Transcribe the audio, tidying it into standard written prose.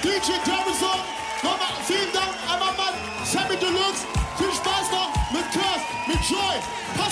DJ Garrison. Nochmal vielen Dank, einmal Mann, Sammy Deluxe. Viel Spaß noch mit Curse, mit Joy. Pass